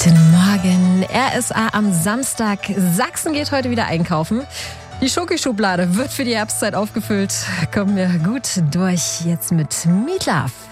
Guten Morgen, RSA am Samstag. Sachsen geht heute wieder einkaufen. Die Schokoschublade wird für die Herbstzeit aufgefüllt. Kommen wir gut durch jetzt mit Meat Love.